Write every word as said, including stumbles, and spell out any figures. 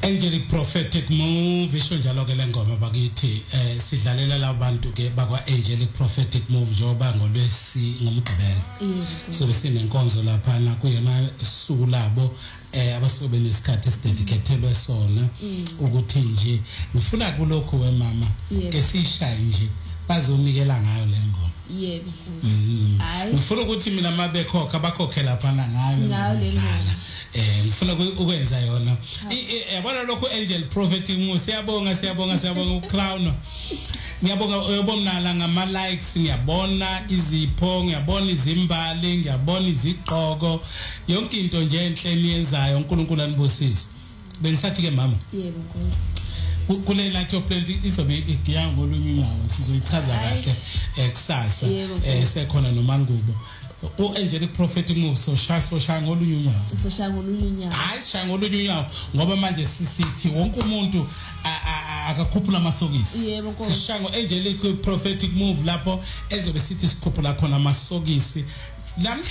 Angelic Prophetic Move isho njalo ke lengoma bakithi eh sidlalela labantu ke bakwa Angelic Prophetic Move njoba ngolwesi ngomgqibelo so besinenkonzo lapha na kuyona isuku labo eh abasuke benesikhathi esidedicated sona ukuthi nje ngifuna kulokho wemama ke sishaye nje bazonikela ngayo lengoma yebo nkosi hayi ngifuna ukuthi mina mabekhokha bakhokhela lapha ngayo ngayo lengoma eh ngifuna ukwenza yona yabona lokho Angel Prophetic Move siyabonga siyabonga siyabonga uCrown ngiyabonga uyobonala ngama likes ngiyabona izipho ngiyabona izimbali ngiyabona iziqhoko yonke into nje enhle niyenzayo uNkulunkulu anibusise bengisathi ke mama yebo nkosi kule night of plenty izobe igiya ngolunye inyawo sizoyichaza kahle ekusasa eh sekhona nomangubo uAngelic Prophetic Move so sha so sha ngolunye unyawo so sha ngolunye unyawo hayi sha ngolunye unyawo ngoba manje sisithi wonke umuntu akakhuphula amasokisi sisha ngoAngelic Prophetic Move lapho ezobe sithi sikhuphula khona amasokisi